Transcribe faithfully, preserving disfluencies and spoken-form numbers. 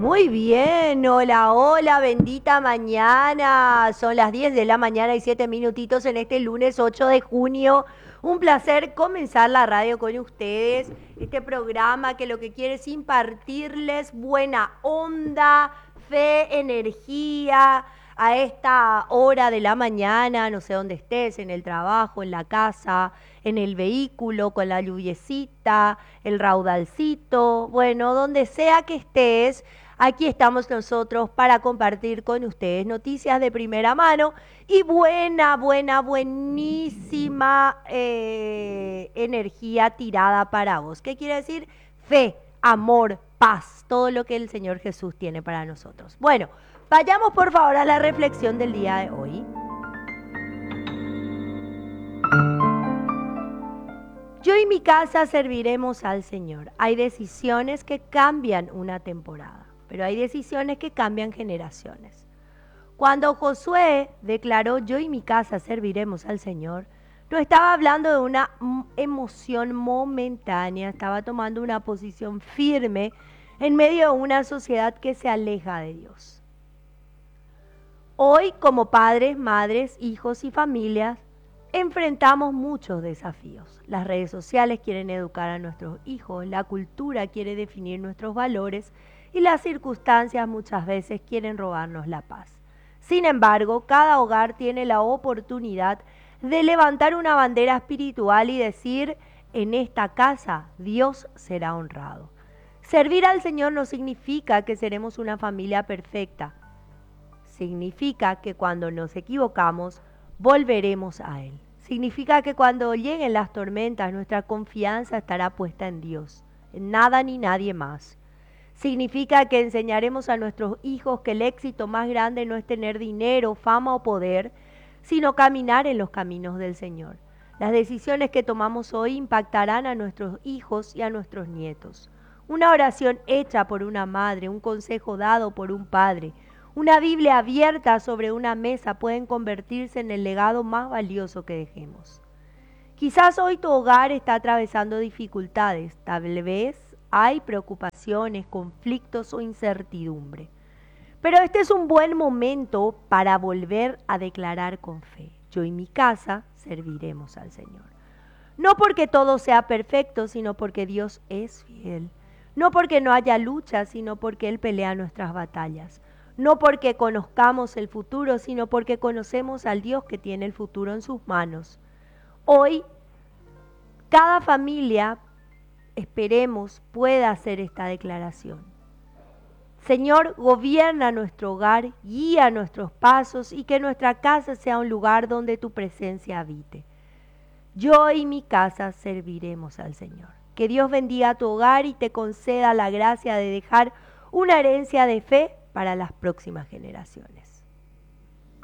Muy bien, hola, hola, bendita mañana. Son las diez de la mañana y siete minutitos en este lunes ocho de junio. Un placer comenzar la radio con ustedes. Este programa que lo que quiere es impartirles buena onda, fe, energía a esta hora de la mañana, no sé dónde estés, en el trabajo, en la casa, en el vehículo, con la lluviecita, el raudalcito, bueno, donde sea que estés. Aquí estamos nosotros para compartir con ustedes noticias de primera mano y buena, buena, buenísima eh, energía tirada para vos. ¿Qué quiere decir? Fe, amor, paz, todo lo que el Señor Jesús tiene para nosotros. Bueno, vayamos por favor a la reflexión del día de hoy. Yo y mi casa serviremos al Señor. Hay decisiones que cambian una temporada, pero hay decisiones que cambian generaciones. Cuando Josué declaró yo y mi casa serviremos al Señor, no estaba hablando de una emoción momentánea, estaba tomando una posición firme en medio de una sociedad que se aleja de Dios. Hoy, como padres, madres, hijos y familias, enfrentamos muchos desafíos. Las redes sociales quieren educar a nuestros hijos, la cultura quiere definir nuestros valores y las circunstancias muchas veces quieren robarnos la paz. Sin embargo, cada hogar tiene la oportunidad de levantar una bandera espiritual y decir, en esta casa Dios será honrado. Servir al Señor no significa que seremos una familia perfecta. Significa que cuando nos equivocamos, volveremos a Él. Significa que cuando lleguen las tormentas, nuestra confianza estará puesta en Dios, en nada ni nadie más. Significa que enseñaremos a nuestros hijos que el éxito más grande no es tener dinero, fama o poder, sino caminar en los caminos del Señor. Las decisiones que tomamos hoy impactarán a nuestros hijos y a nuestros nietos. Una oración hecha por una madre, un consejo dado por un padre, una Biblia abierta sobre una mesa pueden convertirse en el legado más valioso que dejemos. Quizás hoy tu hogar está atravesando dificultades, tal vez hay preocupaciones, conflictos o incertidumbre. Pero este es un buen momento para volver a declarar con fe: yo y mi casa serviremos al Señor. No porque todo sea perfecto, sino porque Dios es fiel. No porque no haya lucha, sino porque Él pelea nuestras batallas. No porque conozcamos el futuro, sino porque conocemos al Dios que tiene el futuro en sus manos. Hoy, cada familia, esperemos, pueda hacer esta declaración. Señor, gobierna nuestro hogar, guía nuestros pasos y que nuestra casa sea un lugar donde tu presencia habite. Yo y mi casa serviremos al Señor. Que Dios bendiga tu hogar y te conceda la gracia de dejar una herencia de fe para las próximas generaciones.